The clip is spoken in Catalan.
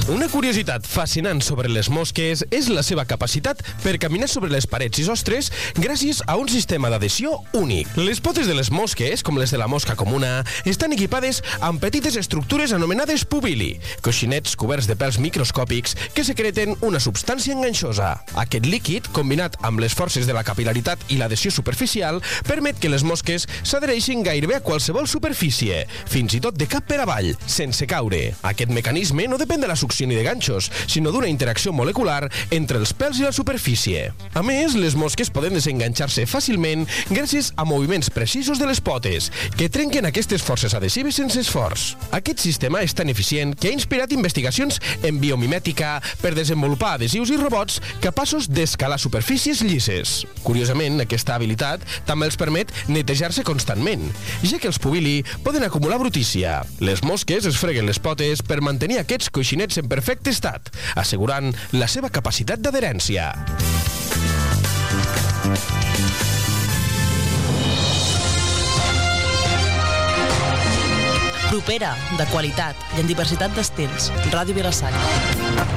Una curiositat fascinant sobre les mosques és la seva capacitat per caminar sobre les parets i sostres gràcies a un sistema d'adhesió únic. Les potes de les mosques, com les de la mosca comuna, estan equipades amb petites estructures anomenades pubili, coixinets coberts de pèls microscòpics que secreten una substància enganxosa. Aquest líquid, combinat amb les forces de la capil·laritat i l'adhesió superficial, permet que les mosques s'adhereixin gairebé a qualsevol superfície, fins i tot de cap per avall, sense caure. Aquest mecanisme no depèn de la succió ni de ganxos, sinó d'una interacció molecular entre els pèls i la superfície. A més, les mosques poden desenganxar-se fàcilment gràcies a moviments precisos de les potes, que trenquen aquestes forces adhesives sense esforç. Aquest sistema és tan eficient que ha inspirat investigacions en biomimètica per desenvolupar adhesius i robots capaços d'escalar superfícies llises. Curiosament, aquesta habilitat també els permet netejar-se constantment, ja que els pubili poden acumular brutícia. Les mosques es freguen les potes per mantenir aquests coixinets en perfecte estat, assegurant la seva capacitat d'adherència. Propera, de qualitat i en diversitat d'estils. Ràdio Vila-sacra.